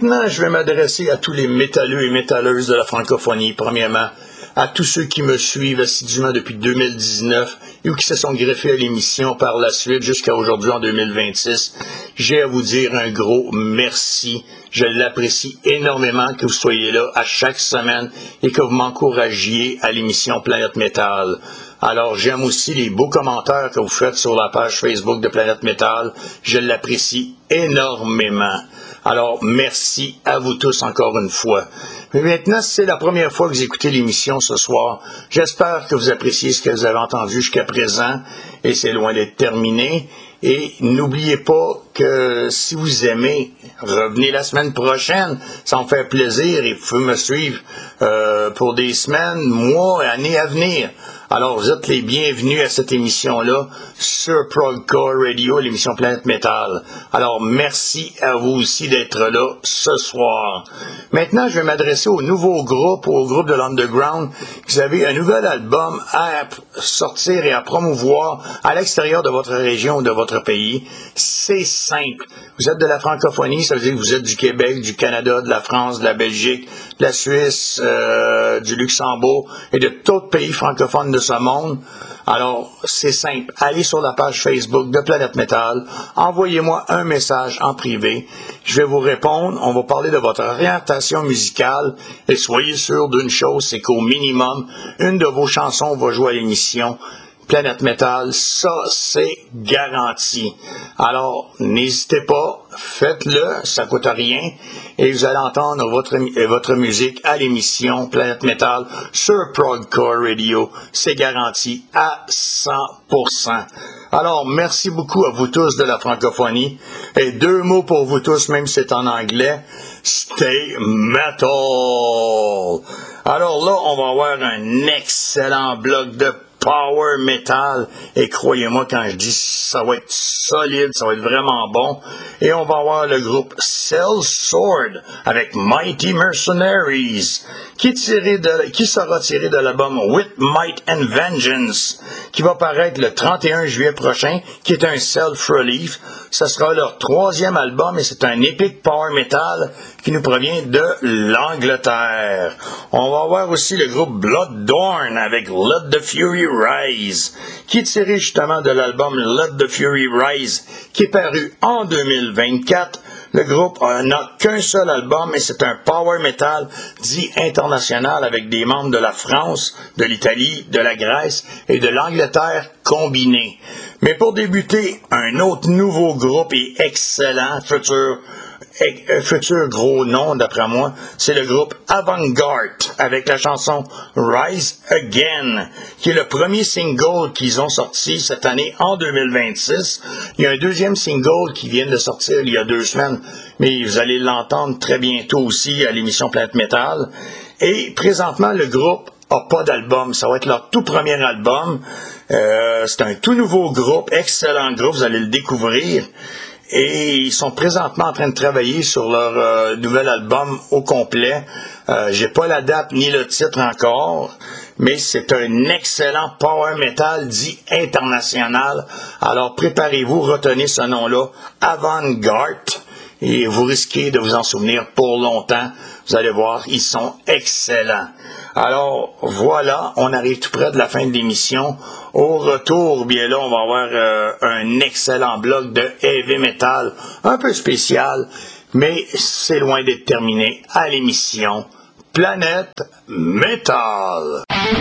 Maintenant, je vais m'adresser à tous les métalleux et métalleuses de la francophonie. Premièrement, à tous ceux qui me suivent assidûment depuis 2019 ou qui se sont greffés à l'émission par la suite jusqu'à aujourd'hui en 2026, j'ai à vous dire un gros merci. Je l'apprécie énormément que vous soyez là à chaque semaine et que vous m'encouragiez à l'émission Planète Métal. Alors, j'aime aussi les beaux commentaires que vous faites sur la page Facebook de Planète Métal. Je l'apprécie énormément. Alors, merci à vous tous encore une fois. Mais maintenant, si c'est la première fois que vous écoutez l'émission ce soir, j'espère que vous appréciez ce que vous avez entendu jusqu'à présent, et c'est loin d'être terminé. Et n'oubliez pas que si vous aimez, revenez la semaine prochaine, ça me fait plaisir, et vous pouvez me suivre pour des semaines, mois et années à venir. Alors, vous êtes les bienvenus à cette émission-là sur Progcore Radio, l'émission Planète Métal. Alors, merci à vous aussi d'être là ce soir. Maintenant, je vais m'adresser au nouveau groupe, au groupe de l'Underground. Vous avez un nouvel album à sortir et à promouvoir à l'extérieur de votre région ou de votre pays. C'est simple. Vous êtes de la francophonie, ça veut dire que vous êtes du Québec, du Canada, de la France, de la Belgique, de la Suisse, du Luxembourg et de tout pays francophones de ce monde. Alors, c'est simple. Allez sur la page Facebook de Planète Métal. Envoyez-moi un message en privé. Je vais vous répondre. On va parler de votre orientation musicale. Et soyez sûr d'une chose, c'est qu'au minimum, une de vos chansons va jouer à l'émission Planète Métal. Ça, c'est garanti. Alors, n'hésitez pas. Faites-le. Ça coûte rien. Et vous allez entendre votre musique à l'émission Planète Métal sur Progcore Radio. C'est garanti à 100%. Alors, merci beaucoup à vous tous de la francophonie. Et 2 mots pour vous tous, même si c'est en anglais. Stay metal! Alors là, on va avoir un excellent bloc de power metal, et croyez-moi quand je dis ça va être solide, ça va être vraiment bon. Et on va avoir le groupe Cell Sword avec Mighty Mercenaries qui sera tiré de l'album With Might and Vengeance qui va paraître le 31 juillet prochain, qui est un self-relief. Ce sera leur 3e album et c'est un epic power metal qui nous provient de l'Angleterre. On va avoir aussi le groupe Bloodthorn avec Let the Fury Rise, qui est tiré justement de l'album Let the Fury Rise, qui est paru en 2024. Le groupe n'a qu'un seul album et c'est un power metal dit international avec des membres de la France, de l'Italie, de la Grèce et de l'Angleterre combinés. Mais pour débuter, un autre nouveau groupe et excellent futur gros nom d'après moi, c'est le groupe Avantgarde avec la chanson Rise Again, qui est le premier single qu'ils ont sorti cette année en 2026. Il y a un 2e single qui vient de sortir il y a 2 semaines, mais vous allez l'entendre très bientôt aussi à l'émission Planète Métal. Et présentement, le groupe n'a pas d'album. Ça va être leur tout premier album. C'est un tout nouveau groupe, excellent groupe, vous allez le découvrir. Et ils sont présentement en train de travailler sur leur nouvel album au complet. J'ai pas la date ni le titre encore, mais c'est un excellent power metal dit international. Alors préparez-vous, retenez ce nom-là, Avantgarde, et vous risquez de vous en souvenir pour longtemps. Vous allez voir, ils sont excellents. Alors, voilà, on arrive tout près de la fin de l'émission. Au retour, bien là, on va avoir un excellent bloc de heavy metal, un peu spécial, mais c'est loin d'être terminé à l'émission Planète Métal.